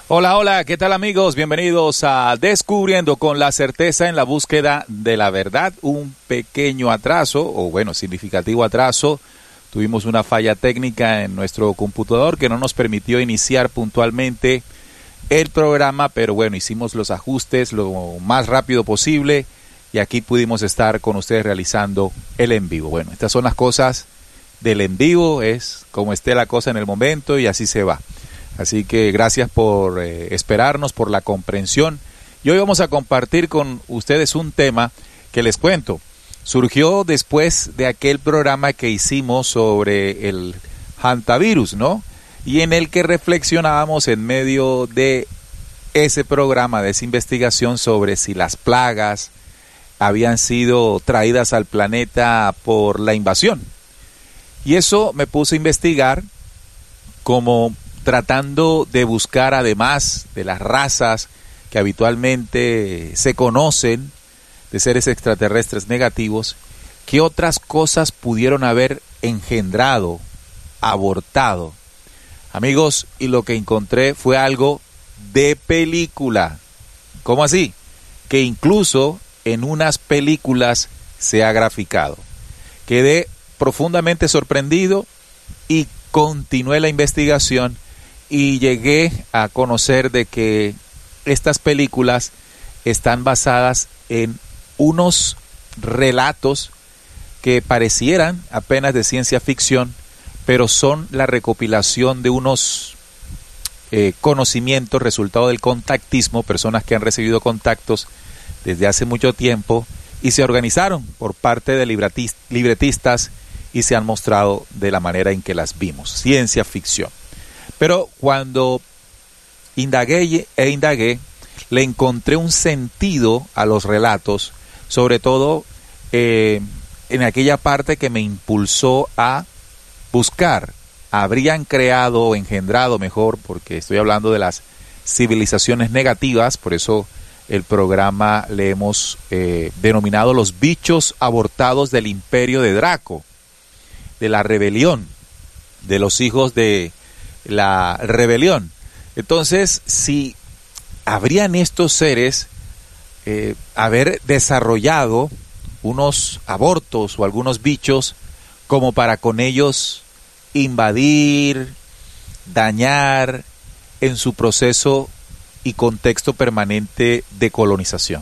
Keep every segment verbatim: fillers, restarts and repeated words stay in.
Hola, hola, ¿qué tal amigos? Bienvenidos a Descubriendo con la certeza en la búsqueda de la verdad. Un pequeño atraso, o bueno, significativo atraso. Tuvimos una falla técnica en nuestro computador que no nos permitió iniciar puntualmente el programa, pero bueno, hicimos los ajustes lo más rápido posible y aquí pudimos estar con ustedes realizando el en vivo. Bueno, estas son las cosas del en vivo, es como esté la cosa en el momento y así se va. Así que gracias por eh, esperarnos, por la comprensión. Y hoy vamos a compartir con ustedes un tema que les cuento. Surgió después de aquel programa que hicimos sobre el hantavirus, ¿no? Y en el que reflexionábamos en medio de ese programa, de esa investigación sobre si las plagas habían sido traídas al planeta por la invasión. Y eso me puse a investigar como tratando de buscar, además de las razas que habitualmente se conocen de seres extraterrestres negativos, qué otras cosas pudieron haber engendrado, abortado. Amigos, y lo que encontré fue algo de película. ¿Cómo así? Que incluso en unas películas se ha graficado. Quedé profundamente sorprendido y continué la investigación y llegué a conocer de que estas películas están basadas en unos relatos que parecieran apenas de ciencia ficción, pero son la recopilación de unos eh, conocimientos, resultado del contactismo, personas que han recibido contactos desde hace mucho tiempo y se organizaron por parte de libretis- libretistas y se han mostrado de la manera en que las vimos, ciencia ficción. Pero cuando indagué e indagué, le encontré un sentido a los relatos, sobre todo eh, en aquella parte que me impulsó a buscar. Habrían creado o engendrado mejor, porque estoy hablando de las civilizaciones negativas, por eso el programa le hemos eh, denominado los bichos abortados del imperio de Draco, de la rebelión, de los hijos de la rebelión. Entonces, si habrían estos seres eh, haber desarrollado unos abortos o algunos bichos como para con ellos invadir, dañar en su proceso y contexto permanente de colonización.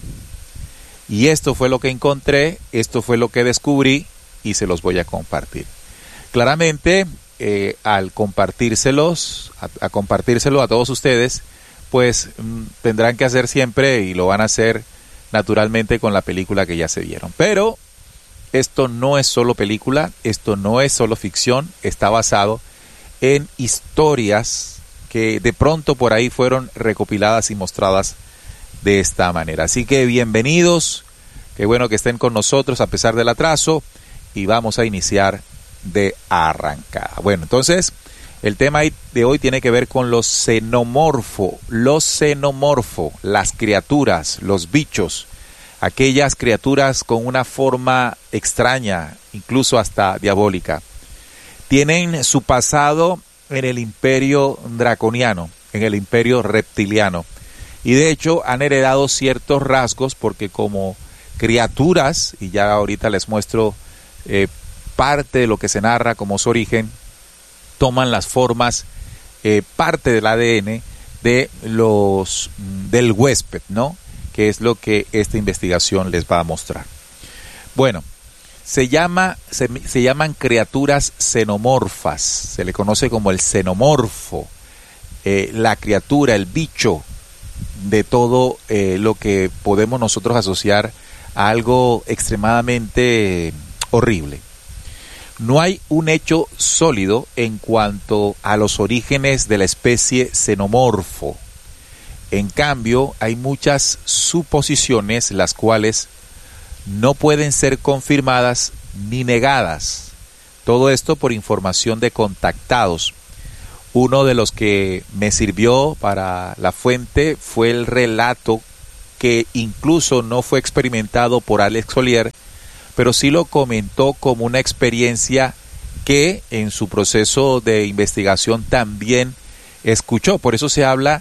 Y esto fue lo que encontré, esto fue lo que descubrí y se los voy a compartir. Claramente, eh, al compartírselos, a, a compartírselo a todos ustedes, pues mm, tendrán que hacer siempre y lo van a hacer naturalmente con la película que ya se vieron. Pero esto no es solo película, esto no es solo ficción, está basado en historias que de pronto por ahí fueron recopiladas y mostradas de esta manera. Así que bienvenidos, qué bueno que estén con nosotros a pesar del atraso y vamos a iniciar de arrancada. Bueno, entonces el tema de hoy tiene que ver con los xenomorfo, los xenomorfo, las criaturas, los bichos, aquellas criaturas con una forma extraña, incluso hasta diabólica. Tienen su pasado en el imperio draconiano, en el imperio reptiliano, y de hecho han heredado ciertos rasgos porque como criaturas, y ya ahorita les muestro eh, parte de lo que se narra como su origen, toman las formas, eh, parte del A D N de los del huésped, ¿no? Que es lo que esta investigación les va a mostrar. Bueno, se llama, se, se llaman criaturas xenomorfas, se le conoce como el xenomorfo, eh, la criatura, el bicho de todo eh, lo que podemos nosotros asociar a algo extremadamente horrible. No hay un hecho sólido en cuanto a los orígenes de la especie xenomorfo. En cambio, hay muchas suposiciones las cuales no pueden ser confirmadas ni negadas. Todo esto por información de contactados. Uno de los que me sirvió para la fuente fue el relato que incluso no fue experimentado por Alex Collier, pero sí lo comentó como una experiencia que en su proceso de investigación también escuchó. Por eso se habla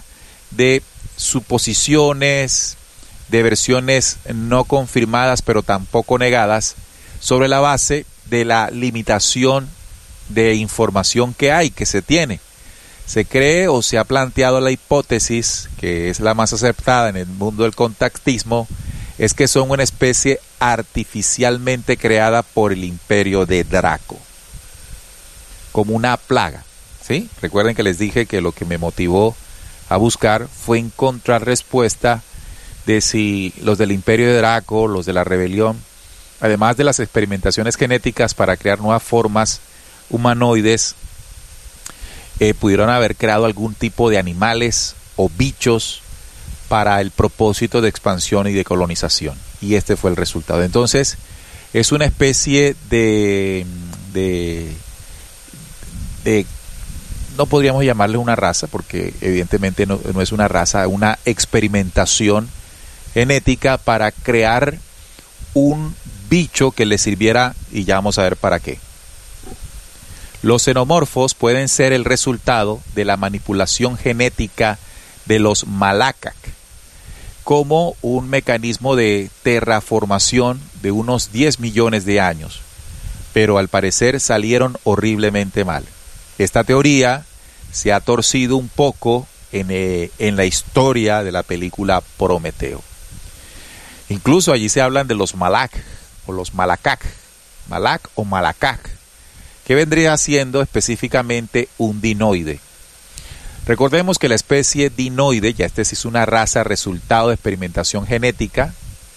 de suposiciones, de versiones no confirmadas pero tampoco negadas, sobre la base de la limitación de información que hay, que se tiene. Se cree o se ha planteado la hipótesis, que es la más aceptada en el mundo del contactismo, es que son una especie artificialmente creada por el imperio de Draco, como una plaga, ¿sí? Recuerden que les dije que lo que me motivó a buscar fue encontrar respuesta de si los del imperio de Draco, los de la rebelión, además de las experimentaciones genéticas para crear nuevas formas humanoides, eh, pudieron haber creado algún tipo de animales o bichos para el propósito de expansión y de colonización. Y este fue el resultado. Entonces, es una especie de, de, de no podríamos llamarle una raza, porque evidentemente no, no es una raza, una experimentación genética para crear un bicho que le sirviera, y ya vamos a ver para qué. Los xenomorfos pueden ser el resultado de la manipulación genética de los Malakak, como un mecanismo de terraformación de unos diez millones de años, pero al parecer salieron horriblemente mal. Esta teoría se ha torcido un poco en, eh, en la historia de la película Prometeo. Incluso allí se hablan de los Malak o los Malakak, Malak o Malakak, que vendría siendo específicamente un dinoide. Recordemos que la especie dinoide, ya este sí es una raza resultado de experimentación genética,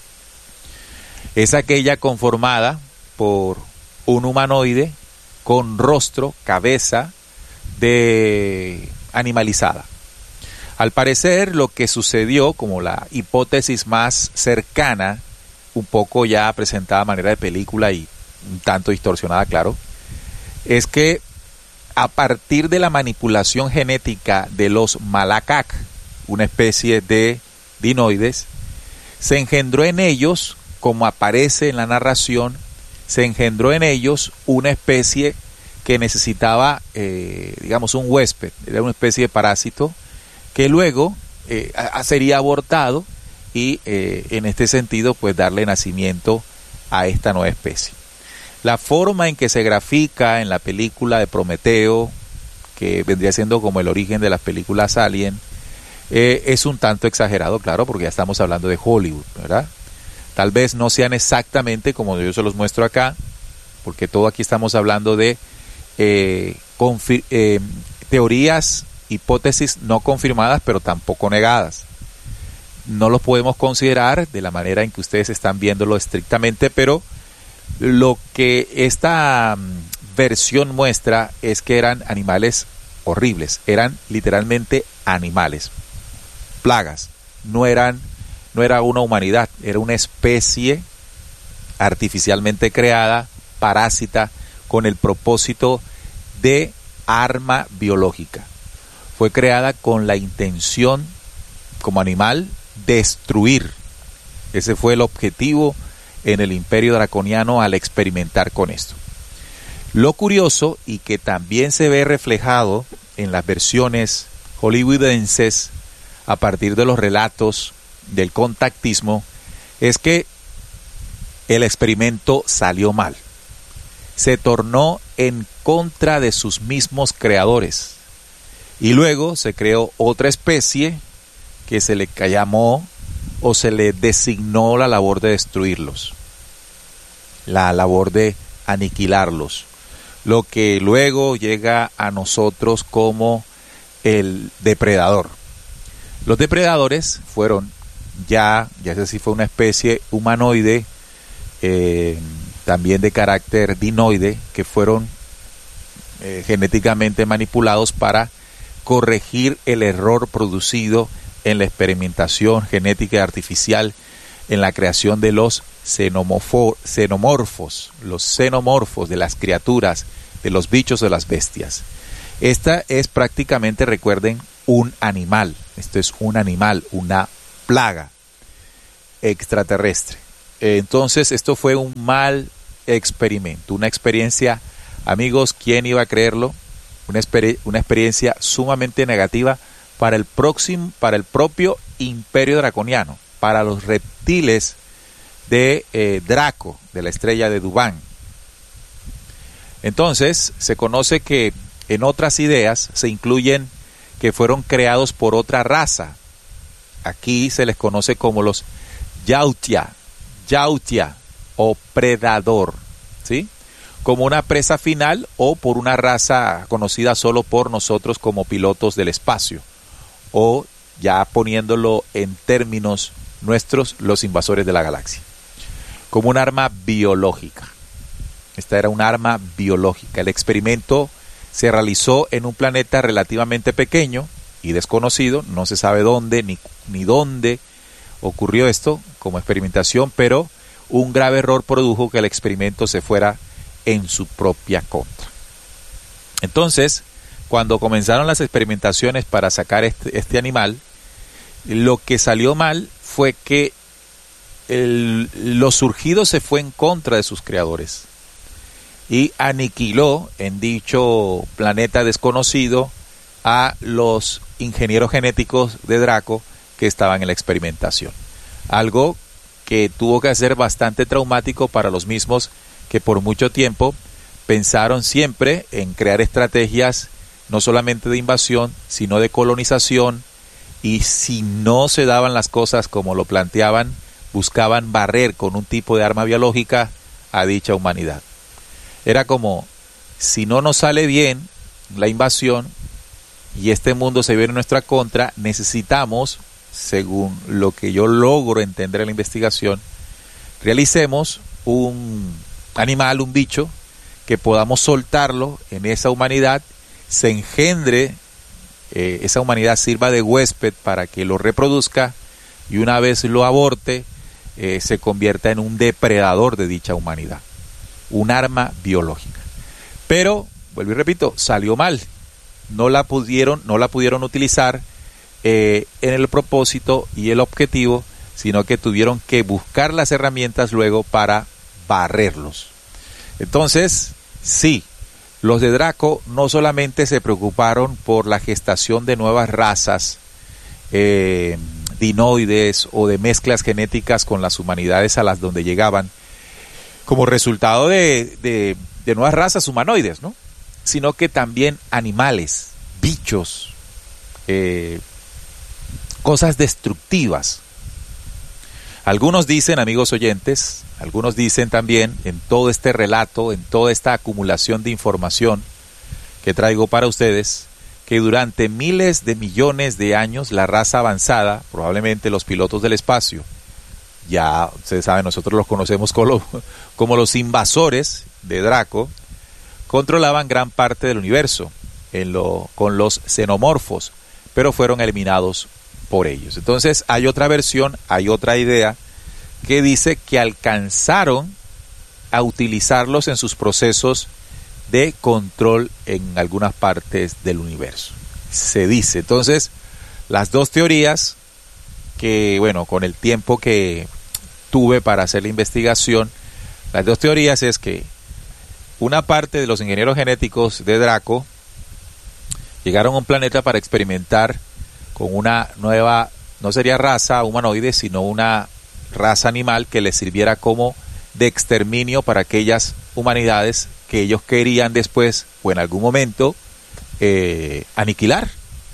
es aquella conformada por un humanoide con rostro, cabeza de animalizada. Al parecer, lo que sucedió, como la hipótesis más cercana, un poco ya presentada a manera de película y un tanto distorsionada, claro, es que a partir de la manipulación genética de los Malakak, una especie de dinoides, se engendró en ellos, como aparece en la narración, se engendró en ellos una especie que necesitaba, eh, digamos, un huésped, era una especie de parásito, que luego eh, sería abortado y eh, en este sentido pues darle nacimiento a esta nueva especie. La forma en que se grafica en la película de Prometeo, que vendría siendo como el origen de las películas Alien, eh, es un tanto exagerado, claro, porque ya estamos hablando de Hollywood, ¿verdad? Tal vez no sean exactamente como yo se los muestro acá, porque todo aquí estamos hablando de eh, confir- eh, teorías, hipótesis no confirmadas, pero tampoco negadas. No los podemos considerar de la manera en que ustedes están viéndolo estrictamente, pero lo que esta versión muestra es que eran animales horribles, eran literalmente animales, plagas, no eran, no era una humanidad, era una especie artificialmente creada, parásita, con el propósito de arma biológica. Fue creada con la intención, como animal, destruir. Ese fue el objetivo en el Imperio Draconiano al experimentar con esto. Lo curioso, y que también se ve reflejado en las versiones hollywoodenses a partir de los relatos del contactismo, es que el experimento salió mal. Se tornó en contra de sus mismos creadores. Y luego se creó otra especie que se le llamó o se le designó la labor de destruirlos, la labor de aniquilarlos, lo que luego llega a nosotros como el depredador. Los depredadores fueron ya, ya sé si fue una especie humanoide, eh, también de carácter dinoide, que fueron eh, genéticamente manipulados para corregir el error producido en la experimentación genética artificial en la creación de los xenomorfos, los xenomorfos de las criaturas, de los bichos, de las bestias. Esta es prácticamente, recuerden, un animal. Esto es un animal, una plaga extraterrestre. Entonces, esto fue un mal experimento, una experiencia, amigos, ¿quién iba a creerlo? Una, exper- una experiencia sumamente negativa para el próximo, para el propio imperio draconiano, para los reptiles de eh, Draco, de la estrella de Dubán. Entonces, se conoce que en otras ideas se incluyen que fueron creados por otra raza. Aquí se les conoce como los Yautia, Yautia o predador, ¿sí? Como una presa final o por una raza conocida solo por nosotros como pilotos del espacio, o ya poniéndolo en términos nuestros, los invasores de la galaxia, como un arma biológica. Esta era un arma biológica. El experimento se realizó en un planeta relativamente pequeño y desconocido, no se sabe dónde ni, ni dónde ocurrió esto como experimentación, pero un grave error produjo que el experimento se fuera en su propia contra. Entonces, cuando comenzaron las experimentaciones para sacar este, este animal, lo que salió mal fue que el, lo surgido se fue en contra de sus creadores y aniquiló en dicho planeta desconocido a los ingenieros genéticos de Draco que estaban en la experimentación. Algo que tuvo que ser bastante traumático para los mismos que por mucho tiempo pensaron siempre en crear estrategias no solamente de invasión, sino de colonización, y si no se daban las cosas como lo planteaban, buscaban barrer con un tipo de arma biológica a dicha humanidad. Era como, si no nos sale bien la invasión y este mundo se viene en nuestra contra, necesitamos, según lo que yo logro entender en la investigación, realicemos un animal, un bicho, que podamos soltarlo en esa humanidad, se engendre, eh, esa humanidad sirva de huésped para que lo reproduzca y una vez lo aborte, eh, se convierta en un depredador de dicha humanidad. Un arma biológica. Pero, vuelvo y repito, salió mal. No la pudieron, no la pudieron utilizar eh, en el propósito y el objetivo, sino que tuvieron que buscar las herramientas luego para barrerlos. Entonces, sí, los de Draco no solamente se preocuparon por la gestación de nuevas razas eh, dinoides o de mezclas genéticas con las humanidades a las donde llegaban, como resultado de, de, de nuevas razas humanoides, ¿no? Sino que también animales, bichos, eh, cosas destructivas. Algunos dicen, amigos oyentes, algunos dicen también en todo este relato, en toda esta acumulación de información que traigo para ustedes, que durante miles de millones de años la raza avanzada, probablemente los pilotos del espacio, ya ustedes saben, nosotros los conocemos como, como los invasores de Draco, controlaban gran parte del universo en lo, con los xenomorfos, pero fueron eliminados por ellos. Entonces hay otra versión, hay otra idea que dice que alcanzaron a utilizarlos en sus procesos de control en algunas partes del universo. Se dice. Entonces, las dos teorías que, bueno, con el tiempo que tuve para hacer la investigación, las dos teorías es que una parte de los ingenieros genéticos de Draco llegaron a un planeta para experimentar con una nueva, no sería raza humanoide, sino una raza animal que les sirviera como de exterminio para aquellas humanidades que ellos querían después o en algún momento eh, aniquilar.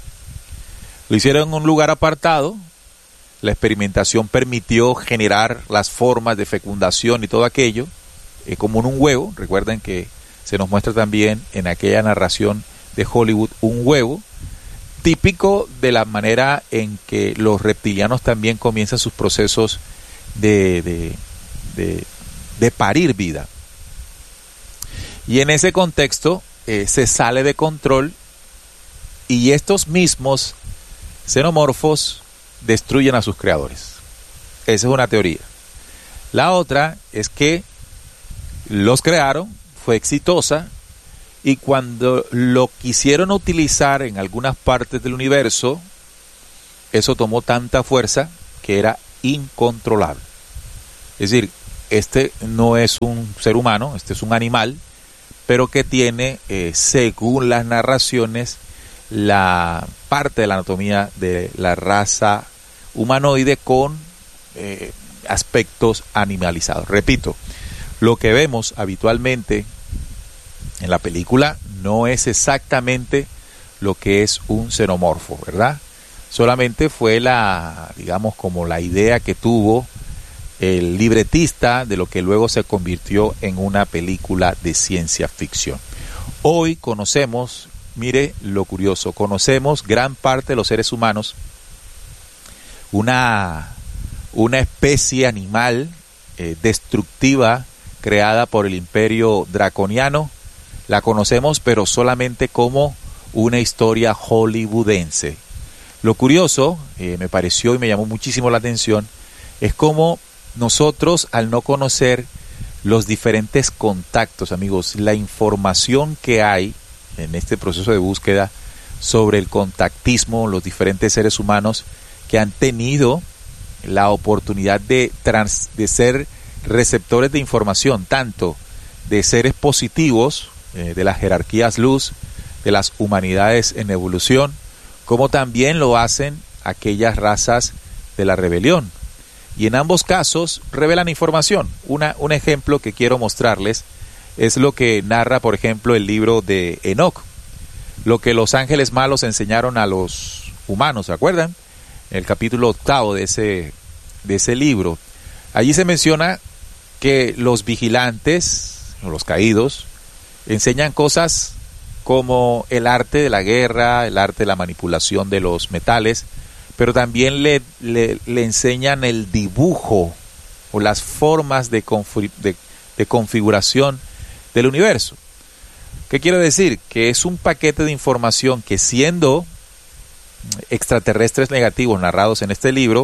Lo hicieron en un lugar apartado. La experimentación permitió generar las formas de fecundación y todo aquello, eh, como en un huevo. Recuerden que se nos muestra también en aquella narración de Hollywood un huevo, típico de la manera en que los reptilianos también comienzan sus procesos de, de, de, de parir vida. Y en ese contexto eh, se sale de control y estos mismos xenomorfos destruyen a sus creadores. Esa es una teoría. La otra es que los crearon, fue exitosa, y cuando lo quisieron utilizar en algunas partes del universo, eso tomó tanta fuerza que era incontrolable. Es decir, este no es un ser humano, este es un animal, pero que tiene, eh, según las narraciones, la parte de la anatomía de la raza humanoide con eh, aspectos animalizados. Repito, lo que vemos habitualmente en la película no es exactamente lo que es un xenomorfo, ¿verdad? Solamente fue la, digamos, como la idea que tuvo el libretista de lo que luego se convirtió en una película de ciencia ficción. Hoy conocemos, mire lo curioso, conocemos gran parte de los seres humanos, una, una especie animal eh, destructiva creada por el imperio draconiano. La conocemos, pero solamente como una historia hollywoodense. Lo curioso, eh, me pareció y me llamó muchísimo la atención, es cómo nosotros, al no conocer los diferentes contactos, amigos, la información que hay en este proceso de búsqueda sobre el contactismo, los diferentes seres humanos que han tenido la oportunidad de, trans, de ser receptores de información, tanto de seres positivos, eh, de las jerarquías luz, de las humanidades en evolución, como también lo hacen aquellas razas de la rebelión. Y en ambos casos revelan información. Una, un ejemplo que quiero mostrarles es lo que narra, por ejemplo, el libro de Enoc. Lo que los ángeles malos enseñaron a los humanos, ¿se acuerdan? En el capítulo octavo de ese, de ese libro. Allí se menciona que los vigilantes, o los caídos, enseñan cosas como el arte de la guerra, el arte de la manipulación de los metales, pero también le, le, le enseñan el dibujo o las formas de, confi, de, de configuración del universo. ¿Qué quiero decir? Que es un paquete de información que, siendo extraterrestres negativos narrados en este libro,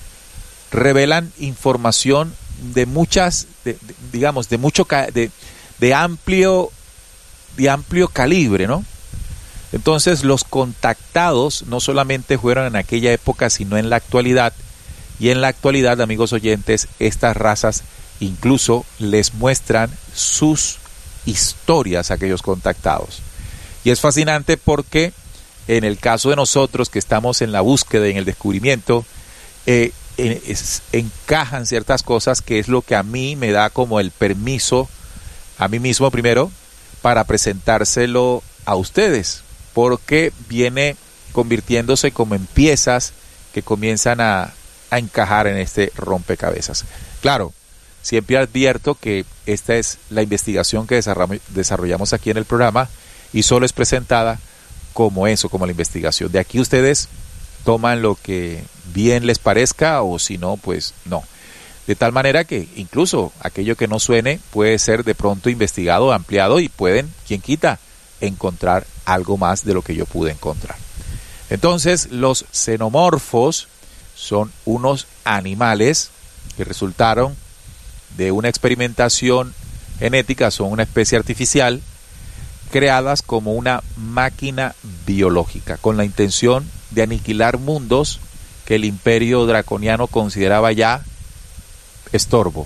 revelan información de muchas, de, de, digamos, de mucho, de, de amplio, de amplio calibre, ¿no? Entonces los contactados no solamente fueron en aquella época, sino en la actualidad. Y en la actualidad, amigos oyentes, estas razas incluso les muestran sus historias a aquellos contactados. Y es fascinante porque en el caso de nosotros que estamos en la búsqueda y en el descubrimiento, eh, es, encajan ciertas cosas que es lo que a mí me da como el permiso, a mí mismo primero, para presentárselo a ustedes, porque viene convirtiéndose como en piezas que comienzan a, a encajar en este rompecabezas. Claro, siempre advierto que esta es la investigación que desarrollamos aquí en el programa y solo es presentada como eso, como la investigación. De aquí ustedes toman lo que bien les parezca o si no, pues no. De tal manera que incluso aquello que no suene puede ser de pronto investigado, ampliado y pueden, quien quita, encontrar algo más de lo que yo pude encontrar. Entonces, los xenomorfos son unos animales que resultaron de una experimentación genética, son una especie artificial creadas como una máquina biológica con la intención de aniquilar mundos que el imperio draconiano consideraba ya estorbo.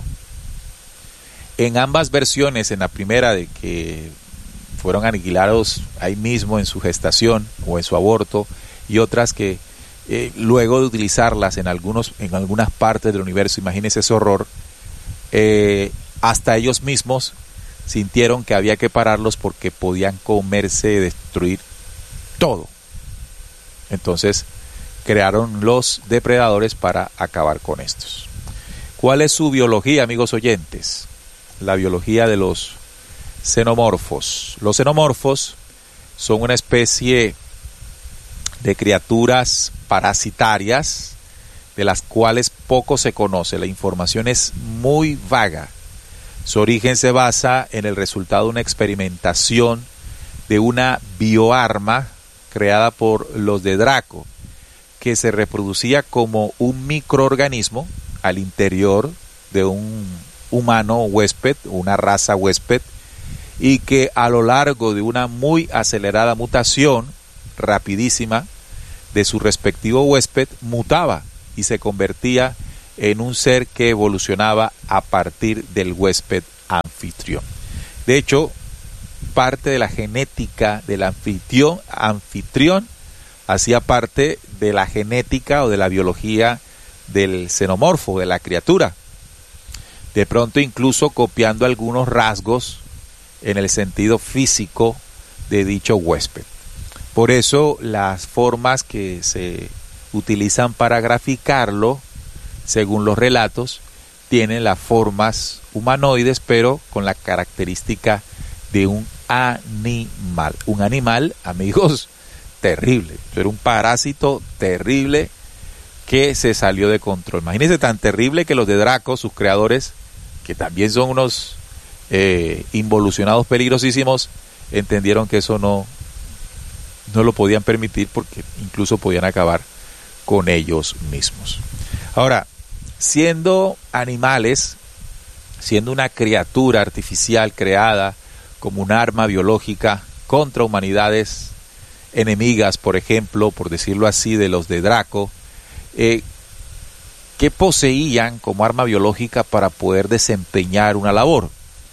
En ambas versiones, en la primera de que fueron aniquilados ahí mismo en su gestación o en su aborto, y otras que eh, luego de utilizarlas en algunos en algunas partes del universo, imagínense ese horror, eh, hasta ellos mismos sintieron que había que pararlos porque podían comerse, destruir todo. Entonces crearon los depredadores para acabar con estos. ¿Cuál es su biología, amigos oyentes? La biología de los xenomorfos. Los xenomorfos son una especie de criaturas parasitarias de las cuales poco se conoce. La información es muy vaga. Su origen se basa en el resultado de una experimentación de una bioarma creada por los de Draco, que se reproducía como un microorganismo al interior de un humano huésped, una raza huésped, y que a lo largo de una muy acelerada mutación, rapidísima, de su respectivo huésped, mutaba y se convertía en un ser que evolucionaba a partir del huésped anfitrión. De hecho, parte de la genética del anfitrión, anfitrión hacía parte de la genética o de la biología del xenomorfo, de la criatura. De pronto incluso copiando algunos rasgos en el sentido físico de dicho huésped. Por eso las formas que se utilizan para graficarlo, según los relatos, tienen las formas humanoides, pero con la característica de un animal. Un animal, amigos, terrible. Era un parásito terrible que se salió de control. Imagínense, tan terrible que los de Draco, sus creadores, que también son unos eh, involucionados peligrosísimos, entendieron que eso no, no lo podían permitir, porque incluso podían acabar con ellos mismos. Ahora, siendo animales, siendo una criatura artificial creada como un arma biológica contra humanidades enemigas, por ejemplo, por decirlo así, de los de Draco, eh, ¿qué poseían como arma biológica para poder desempeñar una labor?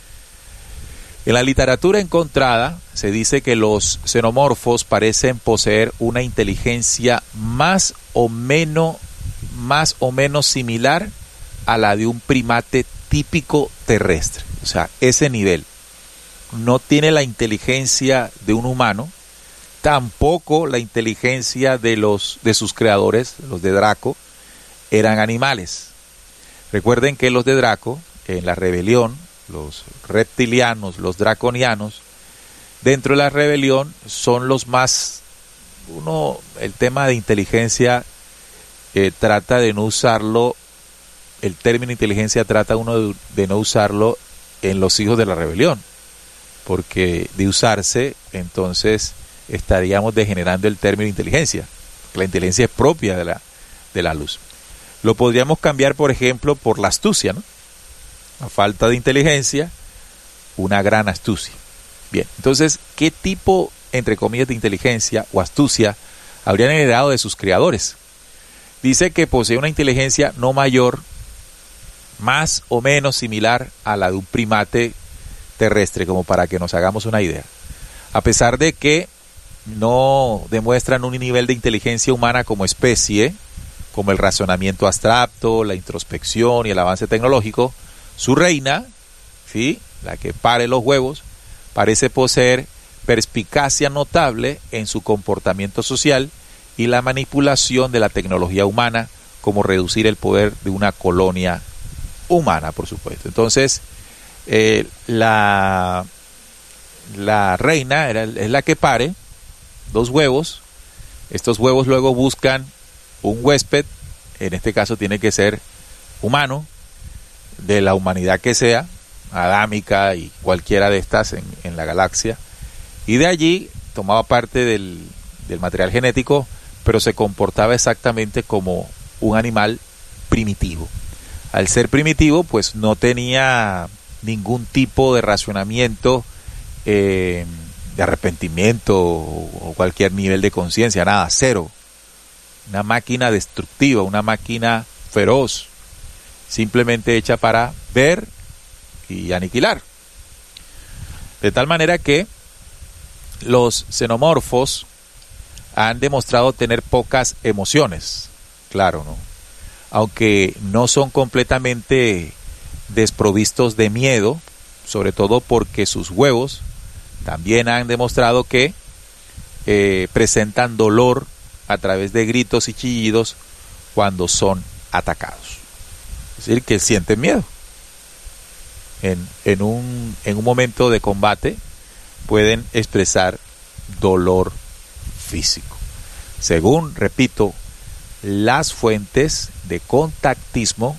En la literatura encontrada se dice que los xenomorfos parecen poseer una inteligencia más o menos, más o menos similar a la de un primate típico terrestre. O sea, ese nivel. No tiene la inteligencia de un humano, tampoco la inteligencia de los de sus creadores, los de Draco, eran animales. Recuerden que los de Draco, en la rebelión, los reptilianos, los draconianos, dentro de la rebelión son los más, uno, el tema de inteligencia eh, trata de no usarlo, el término inteligencia trata uno de, de no usarlo en los hijos de la rebelión, porque de usarse, entonces estaríamos degenerando el término inteligencia. La inteligencia es propia de la, de la luz. Lo podríamos cambiar, por ejemplo, por la astucia, ¿no? A falta de inteligencia, una gran astucia. Bien, entonces, ¿qué tipo, entre comillas, de inteligencia o astucia habrían heredado de sus creadores? Dice que posee una inteligencia no mayor, más o menos similar a la de un primate terrestre, como para que nos hagamos una idea. A pesar de que no demuestran un nivel de inteligencia humana como especie, como el razonamiento abstracto, la introspección y el avance tecnológico, su reina, ¿sí?, la que pare los huevos, parece poseer perspicacia notable en su comportamiento social y la manipulación de la tecnología humana, como reducir el poder de una colonia humana, por supuesto. Entonces, eh, la, la reina era, es la que pare dos huevos. Estos huevos luego buscan un huésped, en este caso tiene que ser humano, de la humanidad que sea, adámica y cualquiera de estas en, en la galaxia, y de allí tomaba parte del, del material genético, pero se comportaba exactamente como un animal primitivo. Al ser primitivo, pues no tenía ningún tipo de racionamiento, eh, de arrepentimiento o, o cualquier nivel de conciencia, nada, cero. Una máquina destructiva, una máquina feroz, simplemente hecha para ver y aniquilar. De tal manera que los xenomorfos han demostrado tener pocas emociones, claro, ¿no? Aunque no son completamente desprovistos de miedo, sobre todo porque sus huevos también han demostrado que eh, presentan dolor a través de gritos y chillidos cuando son atacados. Es decir, que sienten miedo. En, en, un, en un momento de combate pueden expresar dolor físico. Según, repito, las fuentes de contactismo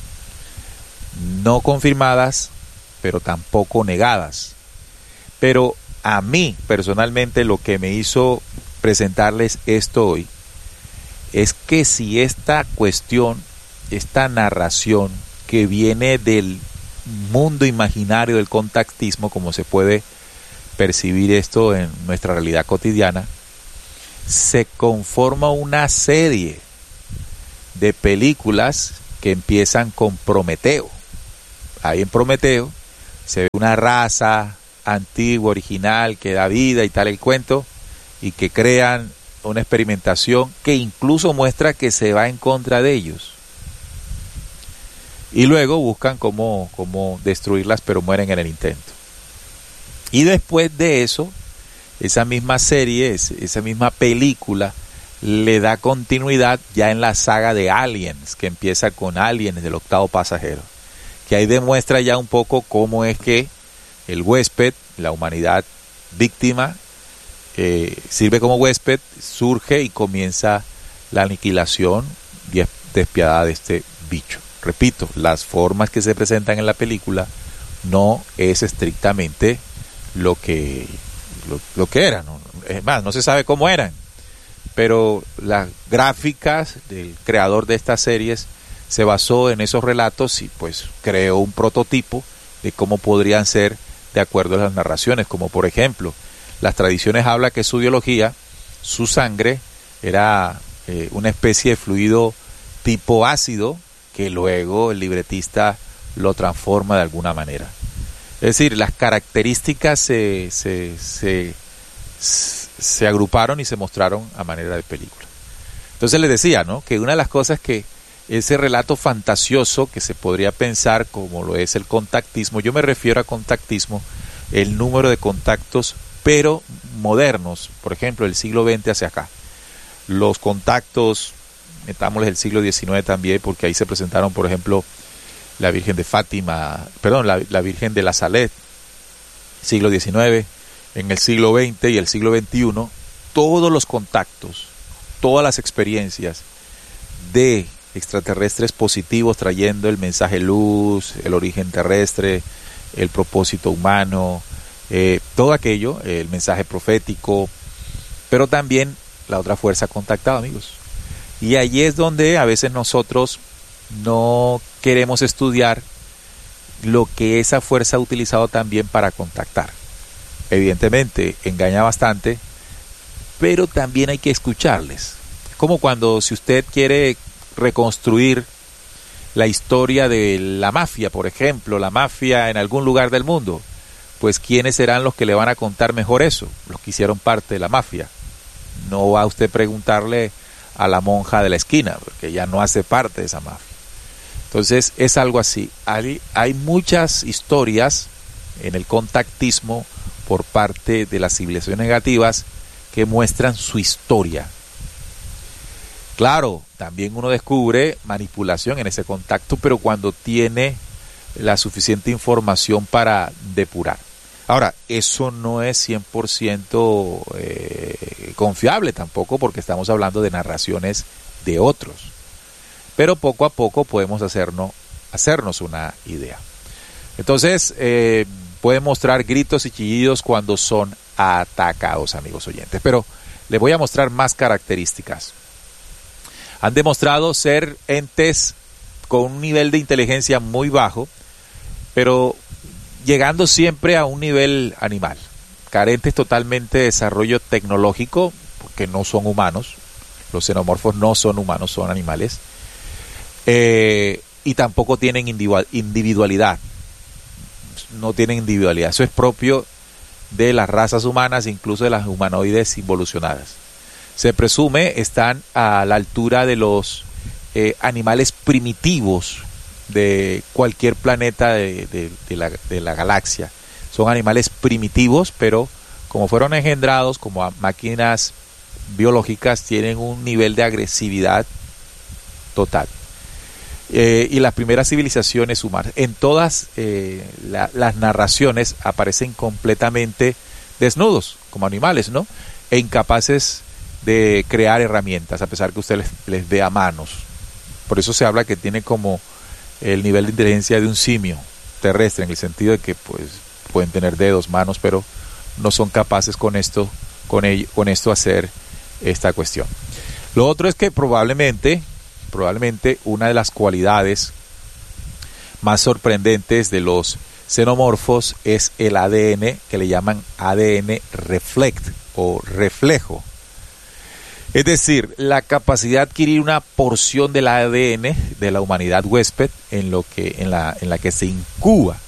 no confirmadas, pero tampoco negadas. Pero a mí, personalmente, lo que me hizo presentarles esto hoy es que si esta cuestión, esta narración que viene del mundo imaginario del contactismo, como se puede percibir esto en nuestra realidad cotidiana, se conforma una serie de películas que empiezan con Prometeo. Ahí en Prometeo se ve una raza antiguo, original, que da vida y tal el cuento, y que crean una experimentación que incluso muestra que se va en contra de ellos. Y luego buscan cómo, cómo destruirlas, pero mueren en el intento. Y después de eso, esa misma serie, esa misma película, le da continuidad ya en la saga de Aliens, que empieza con Aliens del octavo pasajero, que ahí demuestra ya un poco cómo es que el huésped, la humanidad víctima, eh, sirve como huésped, surge y comienza la aniquilación despiadada de este bicho. Repito, las formas que se presentan en la película no es estrictamente lo que, lo, lo que eran. ¿no? Es más, no se sabe cómo eran. Pero las gráficas del creador de estas series se basó en esos relatos y pues creó un prototipo de cómo podrían ser de acuerdo a las narraciones. Como por ejemplo, las tradiciones hablan que su biología, su sangre, era eh, una especie de fluido tipo ácido, que luego el libretista lo transforma de alguna manera. Es decir, las características se, se, se, se agruparon y se mostraron a manera de película. Entonces les decía, ¿no?, que una de las cosas que ese relato fantasioso que se podría pensar como lo es el contactismo, yo me refiero a contactismo, el número de contactos, pero modernos, por ejemplo, del siglo veinte hacia acá. Los contactos, metámosles el siglo diecinueve también, porque ahí se presentaron, por ejemplo, la Virgen de Fátima, perdón, la, la Virgen de la Salet, siglo diecinueve, en el siglo veinte y el siglo veintiuno, todos los contactos, todas las experiencias de extraterrestres positivos trayendo el mensaje luz, el origen terrestre, el propósito humano, eh, todo aquello, el mensaje profético, pero también la otra fuerza contactada, amigos. Y allí es donde a veces nosotros no queremos estudiar lo que esa fuerza ha utilizado también para contactar. Evidentemente engaña bastante, pero también hay que escucharles. Es como cuando si usted quiere reconstruir la historia de la mafia, por ejemplo, la mafia en algún lugar del mundo, pues ¿quiénes serán los que le van a contar mejor eso? Los que hicieron parte de la mafia. No va a usted preguntarle a la monja de la esquina, porque ya no hace parte de esa mafia. Entonces es algo así. Hay, hay muchas historias en el contactismo por parte de las civilizaciones negativas que muestran su historia. Claro, también uno descubre manipulación en ese contacto, pero cuando tiene la suficiente información para depurar. Ahora, eso no es cien por ciento eh, confiable tampoco, porque estamos hablando de narraciones de otros. Pero poco a poco podemos hacernos, hacernos una idea. Entonces, eh, pueden mostrar gritos y chillidos cuando son atacados, amigos oyentes. Pero les voy a mostrar más características. Han demostrado ser entes con un nivel de inteligencia muy bajo, pero llegando siempre a un nivel animal, carentes totalmente de desarrollo tecnológico, porque no son humanos, los xenomorfos no son humanos, son animales, eh, y tampoco tienen individualidad, no tienen individualidad, eso es propio de las razas humanas, incluso de las humanoides involucionadas. Se presume están a la altura de los eh, animales primitivos de cualquier planeta de, de, de, la, de la galaxia. Son animales primitivos, pero como fueron engendrados como máquinas biológicas, tienen un nivel de agresividad total. Eh, y las primeras civilizaciones humanas, en todas eh, la, las narraciones aparecen completamente desnudos, como animales, ¿no? E incapaces de crear herramientas, a pesar que usted les, les dé a manos. Por eso se habla que tiene como el nivel de inteligencia de un simio terrestre, en el sentido de que pues pueden tener dedos, manos, pero no son capaces con esto, con ello, con esto hacer esta cuestión. Lo otro es que probablemente, probablemente una de las cualidades más sorprendentes de los xenomorfos es el A D N, que le llaman A D N reflect o reflejo. Es decir, la capacidad de adquirir una porción del A D N de la humanidad huésped en, lo que, en, la, en la que se incuba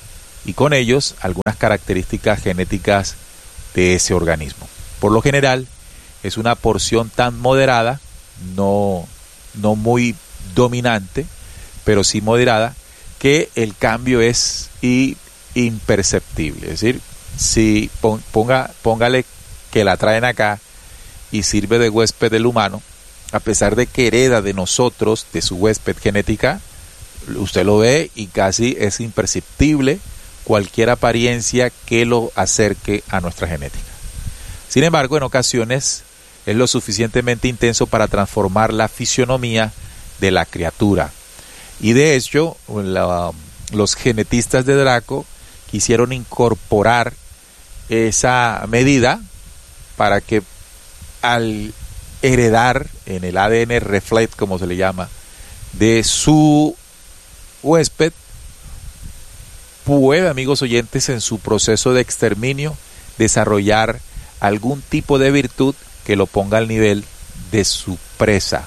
y con ellos algunas características genéticas de ese organismo. Por lo general es una porción tan moderada, no, no muy dominante, pero sí moderada, que el cambio es i- imperceptible. Es decir, si ponga, póngale que la traen acá y sirve de huésped del humano, a pesar de que hereda de nosotros, de su huésped genética, usted lo ve y casi es imperceptible cualquier apariencia que lo acerque a nuestra genética. Sin embargo, en ocasiones es lo suficientemente intenso para transformar la fisionomía de la criatura. Y de hecho, la, los genetistas de Draco quisieron incorporar esa medida para que al heredar en el A D N reflex, como se le llama, de su huésped, puede, amigos oyentes, en su proceso de exterminio desarrollar algún tipo de virtud que lo ponga al nivel de su presa.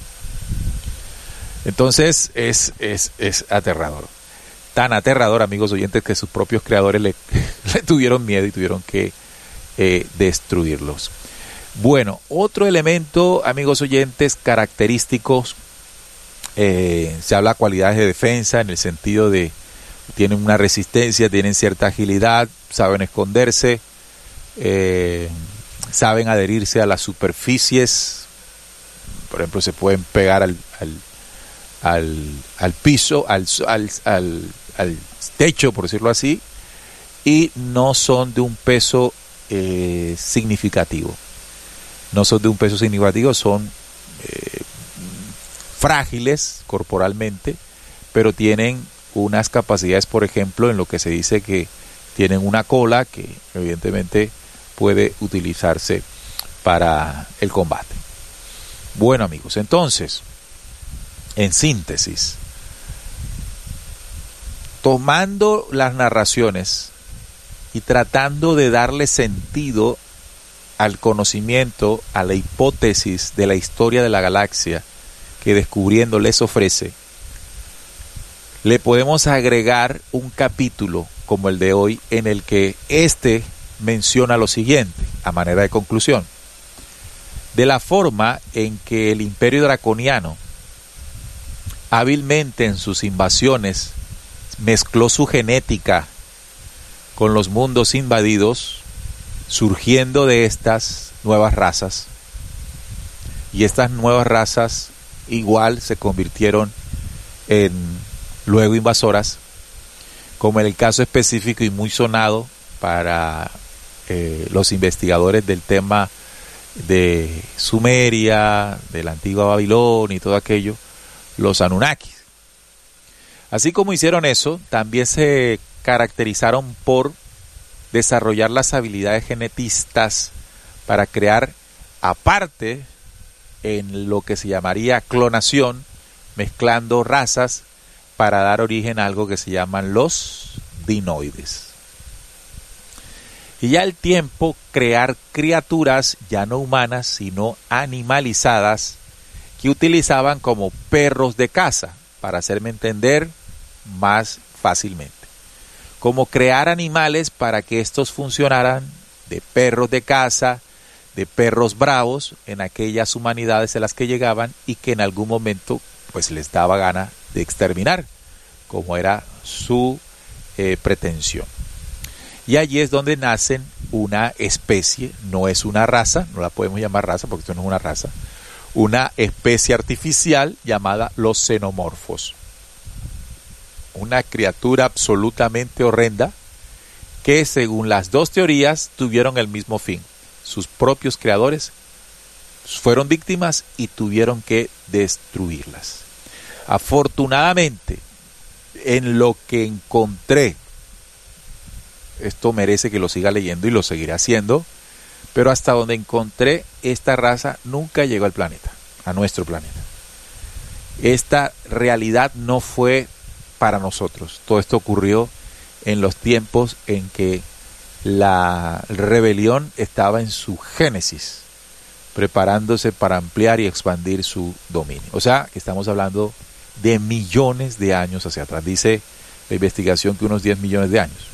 Entonces es, es, es aterrador. Tan aterrador, amigos oyentes, que sus propios creadores le, le tuvieron miedo y tuvieron que eh, destruirlos. Bueno, otro elemento, amigos oyentes, característicos, eh, se habla de cualidades de defensa en el sentido de tienen una resistencia, tienen cierta agilidad, saben esconderse, eh, saben adherirse a las superficies, por ejemplo, se pueden pegar al, al, al, al piso, al, al, al, al techo, por decirlo así, y no son de un peso eh, significativo. No son de un peso significativo, son eh, frágiles corporalmente, pero tienen unas capacidades, por ejemplo, en lo que se dice que tienen una cola que evidentemente puede utilizarse para el combate. Bueno, amigos, entonces, en síntesis, tomando las narraciones y tratando de darle sentido al conocimiento, a la hipótesis de la historia de la galaxia que Descubriendo les ofrece, le podemos agregar un capítulo como el de hoy en el que éste menciona lo siguiente, a manera de conclusión: de la forma en que el Imperio Draconiano hábilmente en sus invasiones mezcló su genética con los mundos invadidos, surgiendo de estas nuevas razas, y estas nuevas razas igual se convirtieron en luego invasoras, como en el caso específico y muy sonado para eh, los investigadores del tema de Sumeria, de la antigua Babilonia y todo aquello, los Anunnakis. Así como hicieron eso, también se caracterizaron por desarrollar las habilidades genetistas para crear, aparte en lo que se llamaría clonación, mezclando razas para dar origen a algo que se llaman los dinoides. Y ya al tiempo crear criaturas ya no humanas, sino animalizadas, que utilizaban como perros de caza, para hacerme entender más fácilmente. Como crear animales para que estos funcionaran de perros de caza, de perros bravos en aquellas humanidades a las que llegaban y que en algún momento pues les daba gana de exterminar, como era su eh, pretensión. Y allí es donde nacen una especie, no es una raza, no la podemos llamar raza porque esto no es una raza, una especie artificial llamada los xenomorfos. Una criatura absolutamente horrenda que, según las dos teorías, tuvieron el mismo fin. Sus propios creadores fueron víctimas y tuvieron que destruirlas. Afortunadamente, en lo que encontré, esto merece que lo siga leyendo y lo seguiré haciendo, pero hasta donde encontré, esta raza nunca llegó al planeta, a nuestro planeta. Esta realidad no fue para nosotros. Todo esto ocurrió en los tiempos en que la rebelión estaba en su génesis, preparándose para ampliar y expandir su dominio. O sea, que estamos hablando de millones de años hacia atrás. Dice de investigación que unos diez millones de años.